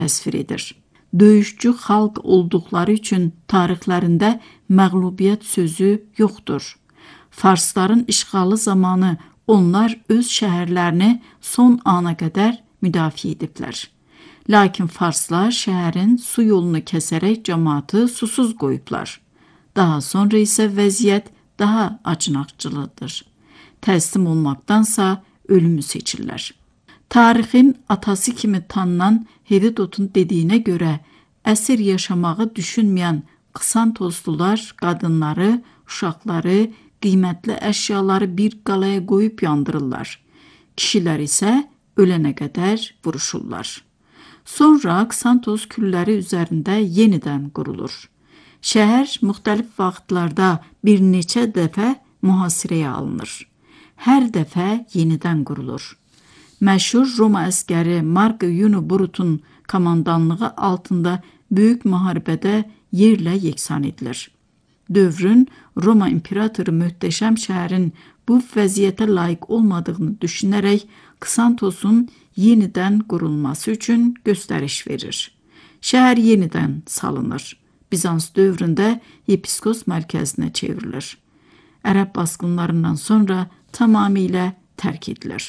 təsvir edir. Döyüşçü xalq olduqları üçün tarixlərində məğlubiyyət sözü yoxdur. Farsların işğalı zamanı onlar öz şəhərlərini son ana qədər müdafiə ediblər. Lakin farslar şəhərin su yolunu kəsərək cəmaatı susuz qoyublar. Daha sonra isə vəziyyət daha acınaqçılıdır. Təslim olmaqdansa ölümü seçirlər. Tarixin atası kimi tanınan Herodotun dediyinə görə əsir yaşamağı düşünməyən Ksantoslular qadınları, uşaqları, qiymətli əşyaları bir qalaya qoyub yandırırlar. Kişilər isə ölənə qədər vuruşurlar. Sonra Ksantos külləri üzərində yenidən qurulur. Şəhər müxtəlif vaxtlarda bir neçə dəfə mühasirəyə alınır. Hər dəfə yenidən qurulur. Məşhur Roma əskəri Mark Yunu Brutun komandanlığı altında böyük müharibədə yerlə yeksan edilir. Dövrün Roma imperatoru möhtəşəm şəhərin bu vəziyyətə layiq olmadığını düşünərək Ksantosun yenidən qurulması üçün göstəriş verir. Şəhər yenidən salınır. Bizans dövründə Yepiskos mərkəzinə çevrilir. Ərəb basqınlarından sonra tamamilə tərk edilir.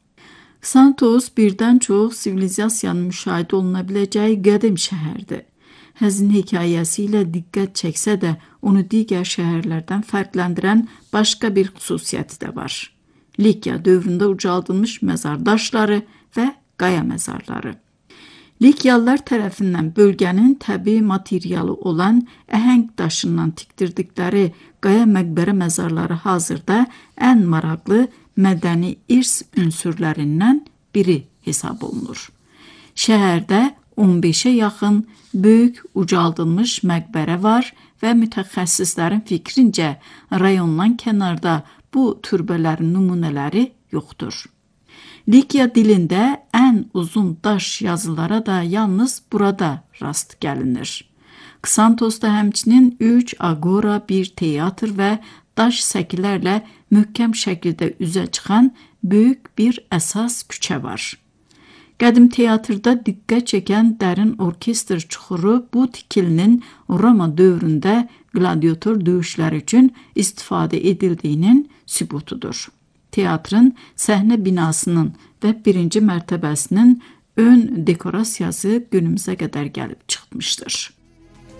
Ksantos birdən çox sivilizasiyanın müşahidə oluna biləcəyi qədim şəhərdir. Həzin hekayəsi ilə diqqət çəksə də, onu digər şəhərlərdən fərqləndirən başqa bir xüsusiyyəti də var. Likya dövründə ucaldılmış məzar daşları və qaya məzarları. Likyalılar tərəfindən bölgənin təbii materialı olan əhəng daşından tikdirdikləri qaya məqbərə məzarları hazırda ən maraqlı mədəni irs ünsürlərindən biri hesab olunur. Şəhərdə 15-ə yaxın böyük ucaldılmış məqbərə var və mütəxəssislərin fikrincə rayondan kənarda bu türbələrin nümunələri yoxdur. Likya dilində ən uzun daş yazılara da yalnız burada rast gəlinir. Ksantosda həmçinin 3 agora, bir teatr və daş səkilərlə möhkəm şəkildə üzə çıxan böyük bir əsas küçə var. Qədim teatrda diqqət çəkən dərin orkestr çuxuru bu tikilinin Roma dövründə gladiator döyüşləri üçün istifadə edildiyinin sübutudur. Teatrın səhnə binasının və birinci mərtəbəsinin ön dekorasiyası günümüzə qədər gəlib çıxmışdır.